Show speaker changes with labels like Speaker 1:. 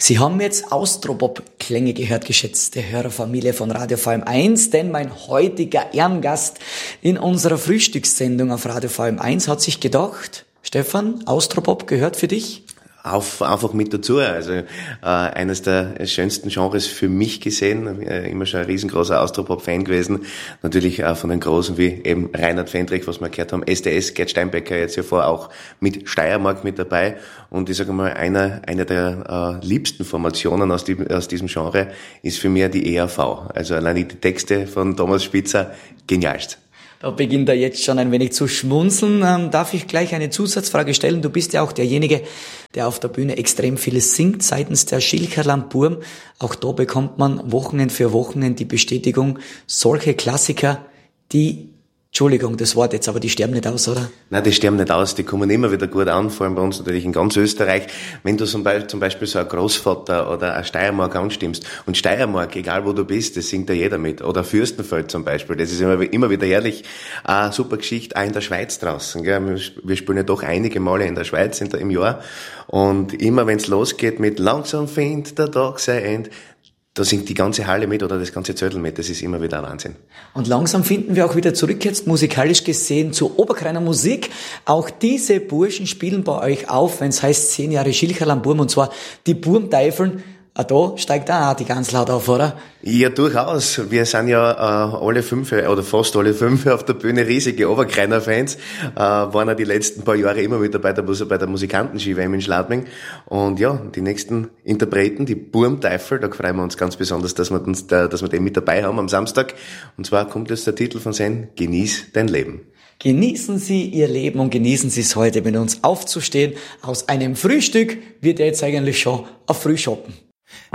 Speaker 1: Sie haben jetzt Austropop-Klänge gehört, geschätzte Hörerfamilie von Radio VM1, denn mein heutiger Ehrengast in unserer Frühstückssendung auf Radio VM1 hat sich gedacht, Stefan, Austropop gehört für dich?
Speaker 2: Einfach mit dazu. Also eines der schönsten Genres für mich gesehen. Immer schon ein riesengroßer Austropop-Fan gewesen. Natürlich auch von den Großen wie eben Reinhard Fendrich, was wir gehört haben, SDS, Gerd Steinbecker jetzt ja vorher auch mit Steiermark mit dabei. Und ich sage mal, eine der liebsten Formationen aus diesem Genre ist für mich die ERV. Also allein die Texte von Thomas Spitzer, genialst.
Speaker 1: Da beginnt er jetzt schon ein wenig zu schmunzeln. Darf ich gleich eine Zusatzfrage stellen? Du bist ja auch derjenige, der auf der Bühne extrem vieles singt seitens der Schilkerland Burm. Auch da bekommt man Wochenend für Wochenend die Bestätigung, solche Klassiker, Entschuldigung, das Wort jetzt, aber die sterben nicht aus, oder?
Speaker 2: Nein, die sterben nicht aus, die kommen immer wieder gut an, vor allem bei uns natürlich in ganz Österreich. Wenn du zum Beispiel so ein Großvater oder ein Steiermark anstimmst, und Steiermark, egal wo du bist, das singt ja jeder mit, oder Fürstenfeld zum Beispiel, das ist immer wieder herrlich, eine super Geschichte, auch in der Schweiz draußen, gell? Wir spielen ja doch einige Male in der Schweiz im Jahr, und immer wenn's losgeht mit langsam findet der Tag sein End, da singt die ganze Halle mit oder das ganze Zödel mit. Das ist immer wieder ein Wahnsinn.
Speaker 1: Und langsam finden wir auch wieder zurück jetzt musikalisch gesehen zur Oberkreiner Musik. Auch diese Burschen spielen bei euch auf, wenn es heißt 10 Jahre Schilkerland Burm, und zwar die Burmteifeln. Da steigt auch die ganz laut auf, oder?
Speaker 2: Ja, durchaus. Wir sind ja alle 5 oder fast alle 5 auf der Bühne riesige Oberkreiner-Fans. Waren ja die letzten paar Jahre immer wieder bei der Musikanten-Ski-WM in Schladming. Und ja, die nächsten Interpreten, die Burmteifel, da freuen wir uns ganz besonders, dass wir den mit dabei haben am Samstag. Und zwar kommt jetzt der Titel von sein Genieß dein Leben.
Speaker 1: Genießen Sie Ihr Leben und genießen Sie es heute mit uns aufzustehen. Aus einem Frühstück wird jetzt eigentlich schon ein Frühschoppen.